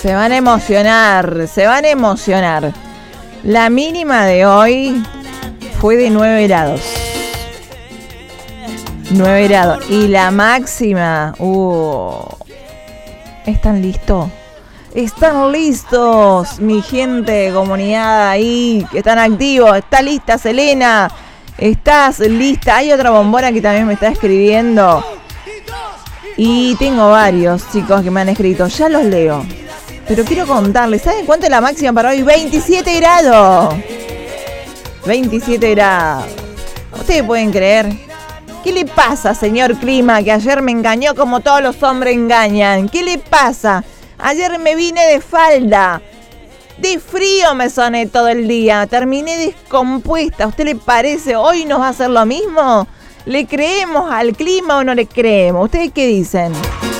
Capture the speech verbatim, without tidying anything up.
Se van a emocionar, se van a emocionar. La mínima de hoy fue de nueve grados. nueve grados. Y la máxima... Uh, ¿Están listos? ¿Están listos? Mi gente, comunidad ahí, que están activos. ¿Está lista, Selena? ¿Estás lista? Hay otra bombona que también me está escribiendo. Y tengo varios chicos que me han escrito. Ya los leo. Pero quiero contarles, ¿saben cuánto es la máxima para hoy? veintisiete grados. veintisiete grados. ¿Ustedes pueden creer? ¿Qué le pasa, señor clima, que ayer me engañó como todos los hombres engañan? ¿Qué le pasa? Ayer me vine de falda. De frío me soné todo el día. Terminé descompuesta. ¿A usted le parece? ¿Hoy nos va a hacer lo mismo? ¿Le creemos al clima o no le creemos? ¿Ustedes qué dicen?